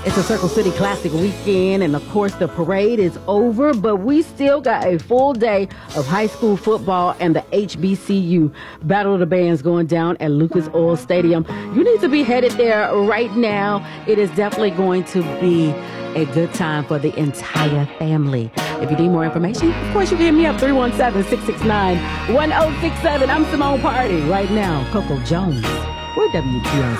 It's a Circle City Classic weekend, and of course the parade is over, but we still got a full day of high school football and the HBCU Battle of the Bands going down at Lucas Oil Stadium. You need to be headed there right now. It is definitely going to be a good time for the entire family. If you need more information, of course you can hit me up, 317-669-1067. I'm Simone Party. Right now, Coco Jones. We're WTOC.